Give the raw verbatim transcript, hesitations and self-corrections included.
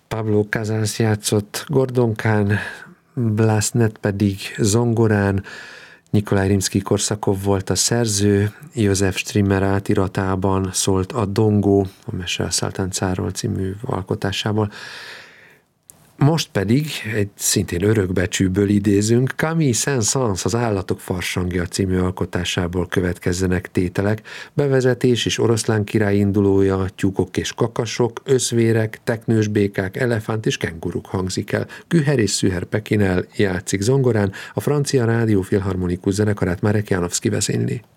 Pablo Casals játszott gordonkán, Blasnet pedig zongorán, Nikolaj Rimszkij-Korsakov volt a szerző, József Strimmer átiratában szólt a Dongó, a Mese a Száltáncáról című alkotásából. Most pedig egy szintén örökbecsűből idézünk, Camille Saint-Saëns az Állatok farsangja című alkotásából következzenek tételek, bevezetés és oroszlán király indulója, tyúkok és kakasok, összvérek, teknős békák, elefánt és kenguruk hangzik el. Güher és Szüher Pekinel játszik zongorán, a francia rádió filharmonikus zenekarát Marek Janowski vezényli.